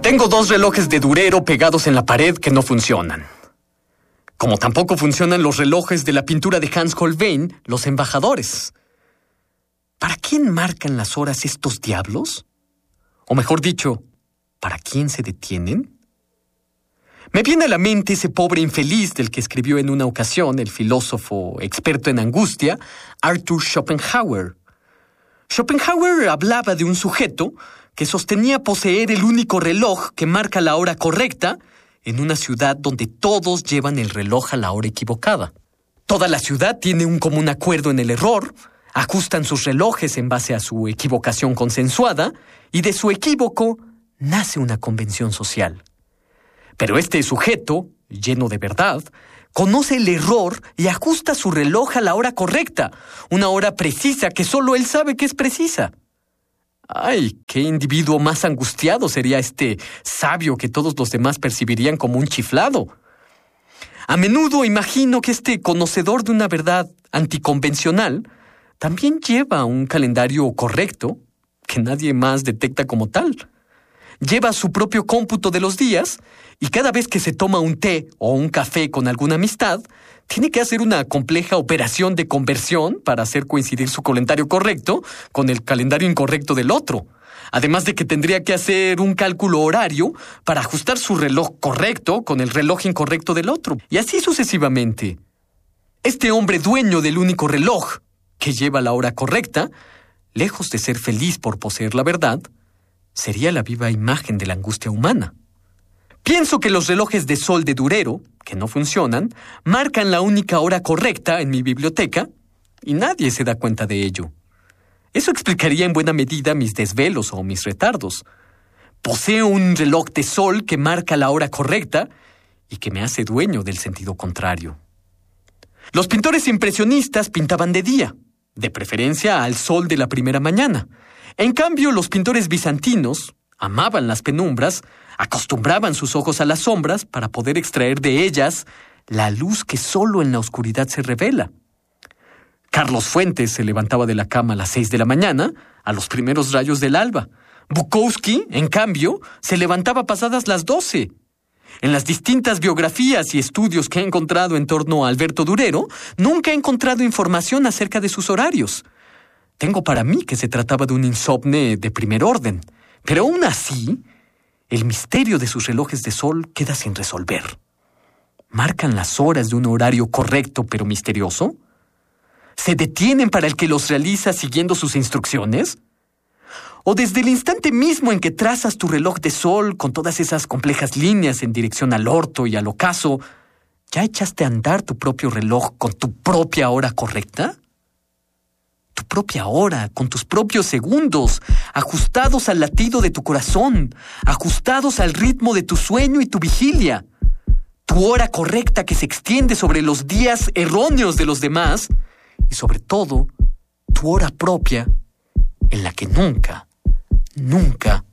Tengo 2 relojes de Durero pegados en la pared que no funcionan. Como tampoco funcionan los relojes de la pintura de Hans Holbein, Los Embajadores. ¿Para quién marcan las horas estos diablos? O mejor dicho, ¿para quién se detienen? Me viene a la mente ese pobre infeliz del que escribió en una ocasión el filósofo experto en angustia, Arthur Schopenhauer. Schopenhauer hablaba de un sujeto que sostenía poseer el único reloj que marca la hora correcta en una ciudad donde todos llevan el reloj a la hora equivocada. Toda la ciudad tiene un común acuerdo en el error, ajustan sus relojes en base a su equivocación consensuada, y de su equívoco nace una convención social. Pero este sujeto, lleno de verdad, conoce el error y ajusta su reloj a la hora correcta, una hora precisa que solo él sabe que es precisa. ¡Ay, qué individuo más angustiado sería este sabio que todos los demás percibirían como un chiflado! A menudo imagino que este conocedor de una verdad anticonvencional también lleva un calendario correcto que nadie más detecta como tal. Lleva su propio cómputo de los días y cada vez que se toma un té o un café con alguna amistad, tiene que hacer una compleja operación de conversión para hacer coincidir su calendario correcto con el calendario incorrecto del otro. Además de que tendría que hacer un cálculo horario para ajustar su reloj correcto con el reloj incorrecto del otro. Y así sucesivamente. Este hombre dueño del único reloj que lleva la hora correcta, lejos de ser feliz por poseer la verdad, sería la viva imagen de la angustia humana. Pienso que los relojes de sol de Durero, que no funcionan, marcan la única hora correcta en mi biblioteca y nadie se da cuenta de ello. Eso explicaría en buena medida mis desvelos o mis retardos. Poseo un reloj de sol que marca la hora correcta y que me hace dueño del sentido contrario. Los pintores impresionistas pintaban de día, de preferencia al sol de la primera mañana. En cambio, los pintores bizantinos amaban las penumbras, acostumbraban sus ojos a las sombras para poder extraer de ellas la luz que solo en la oscuridad se revela. Carlos Fuentes se levantaba de la cama a las 6 de la mañana, a los primeros rayos del alba. Bukowski, en cambio, se levantaba pasadas las 12. En las distintas biografías y estudios que he encontrado en torno a Alberto Durero, nunca he encontrado información acerca de sus horarios. Tengo para mí que se trataba de un insomne de primer orden, pero aún así, el misterio de sus relojes de sol queda sin resolver. ¿Marcan las horas de un horario correcto pero misterioso? ¿Se detienen para el que los realiza siguiendo sus instrucciones? ¿O desde el instante mismo en que trazas tu reloj de sol con todas esas complejas líneas en dirección al orto y al ocaso, ya echaste a andar tu propio reloj con tu propia hora correcta? Tu propia hora, con tus propios segundos, ajustados al latido de tu corazón, ajustados al ritmo de tu sueño y tu vigilia. Tu hora correcta que se extiende sobre los días erróneos de los demás y sobre todo, tu hora propia en la que nunca